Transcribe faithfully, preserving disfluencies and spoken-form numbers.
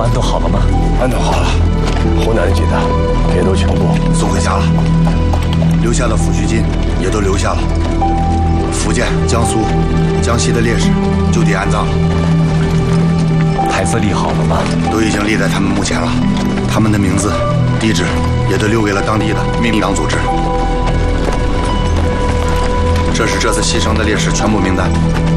安都好了吗？ 安都好了，湖南籍的也都全部送回家了，留下的抚恤金也都留下了。福建、江苏、江西的烈士就地安葬了。 牌子立好了吗？ 都已经立在他们墓前了，他们的名字、地址也都留给了当地的民党组织。这是这次牺牲的烈士全部名单。